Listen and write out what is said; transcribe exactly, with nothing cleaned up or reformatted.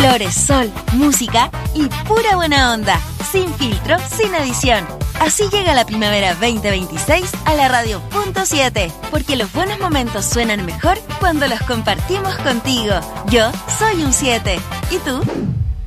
Flores, sol, música y pura buena onda. Sin filtro, sin edición. Así llega la primavera veinte veintiséis a la radio punto siete. Porque los buenos momentos suenan mejor cuando los compartimos contigo. Yo soy un siete. ¿Y tú?